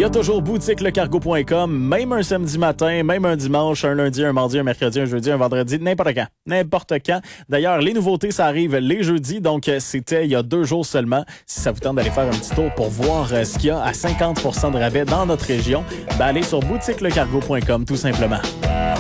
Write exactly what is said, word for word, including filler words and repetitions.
y a toujours boutique le cargo point com, même un samedi matin, même un dimanche, un lundi, un mardi, un mercredi, un jeudi, un vendredi, n'importe quand. N'importe quand. D'ailleurs, les nouveautés, ça arrive les jeudis, donc c'était il y a deux jours seulement. Si ça vous tente d'aller faire un petit tour pour voir euh, ce qu'il y a à cinquante pour cent de rabais dans notre région, ben allez sur boutique le cargo point com tout simplement.